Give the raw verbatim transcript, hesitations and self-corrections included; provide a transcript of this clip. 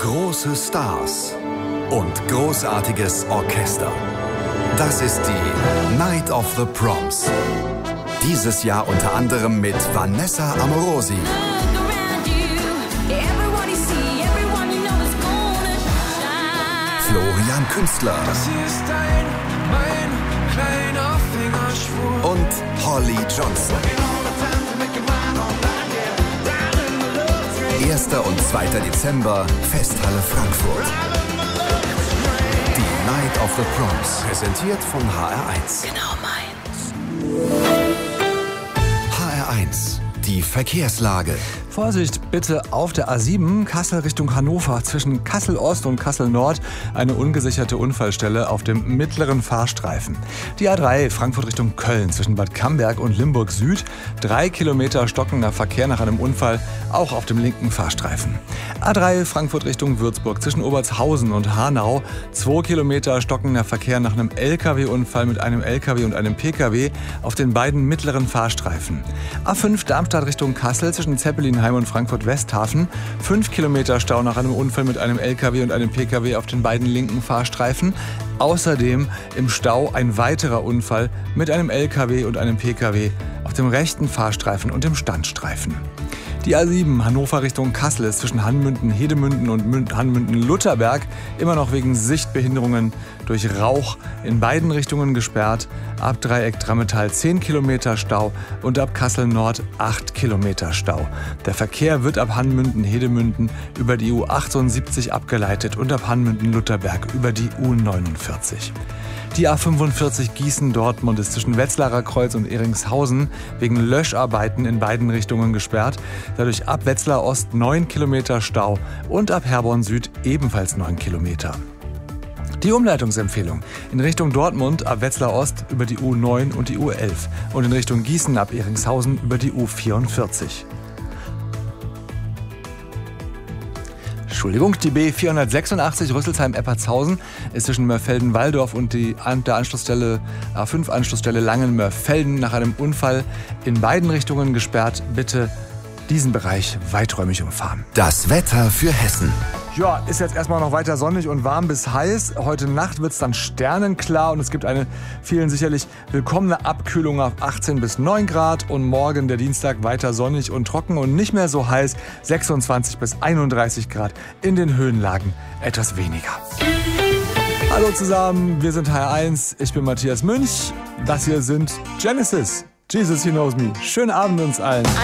Große Stars und großartiges Orchester. Das ist die Night of the Proms. Dieses Jahr unter anderem mit Vanessa Amorosi, Florian Künstler Das hier ist dein, mein kleiner Fingerschwur. und Holly Johnson. erster und zweiter Dezember, Festhalle Frankfurt. Die Night of the Proms, präsentiert von H R eins. Genau meins. H R eins, die Verkehrslage. Vorsicht bitte auf der A sieben, Kassel Richtung Hannover, zwischen Kassel Ost und Kassel Nord eine ungesicherte Unfallstelle auf dem mittleren Fahrstreifen. Die A drei, Frankfurt Richtung Köln, zwischen Bad Camberg und Limburg Süd, drei Kilometer stockender Verkehr nach einem Unfall, auch auf dem linken Fahrstreifen. A drei, Frankfurt Richtung Würzburg, zwischen Obertshausen und Hanau, zwei Kilometer stockender Verkehr nach einem L K W-Unfall mit einem L K W und einem P K W auf den beiden mittleren Fahrstreifen. A fünf, Darmstadt Richtung Kassel, zwischen Zeppelinheim und Frankfurt-Westhafen. Fünf Kilometer Stau nach einem Unfall mit einem L K W und einem P K W auf den beiden linken Fahrstreifen. Außerdem im Stau ein weiterer Unfall mit einem L K W und einem P K W auf dem rechten Fahrstreifen und dem Standstreifen. Die A sieben, Hannover Richtung Kassel, ist zwischen Hanmünden, Hedemünden und Hanmünden-Lutherberg immer noch wegen Sichtbehinderungen durch Rauch in beiden Richtungen gesperrt. Ab Dreieck Drammetal zehn Kilometer Stau und ab Kassel Nord acht Kilometer Stau. Der Verkehr wird ab Hanmünden-Hedemünden über die U achtundsiebzig abgeleitet und ab Hanmünden-Lutherberg über die U neunundvierzig. Die A fünfundvierzig Gießen-Dortmund ist zwischen Wetzlarer Kreuz und Eringshausen wegen Löscharbeiten in beiden Richtungen gesperrt. Dadurch ab Wetzlar Ost neun Kilometer Stau und ab Herborn Süd ebenfalls neun Kilometer. Die Umleitungsempfehlung: in Richtung Dortmund ab Wetzlar Ost über die U neun und die U elf und in Richtung Gießen ab Eringshausen über die U vierundvierzig. Entschuldigung, die B vierhundertsechsundachtzig Rüsselsheim-Eppertshausen ist zwischen Mörfelden-Walldorf und die An- der Anschlussstelle A fünf Anschlussstelle Langen-Mörfelden nach einem Unfall in beiden Richtungen gesperrt. Bitte diesen Bereich weiträumig umfahren. Das Wetter für Hessen. Ja, ist jetzt erstmal noch weiter sonnig und warm bis heiß. Heute Nacht wird es dann sternenklar und es gibt eine vielen sicherlich willkommene Abkühlung auf achtzehn bis neun Grad. Und morgen, der Dienstag, weiter sonnig und trocken und nicht mehr so heiß, sechsundzwanzig bis einunddreißig Grad. In den Höhenlagen etwas weniger. Hallo zusammen, wir sind H R eins, ich bin Matthias Münch. Das hier sind Genesis. Jesus, He Knows Me. Schönen Abend uns allen.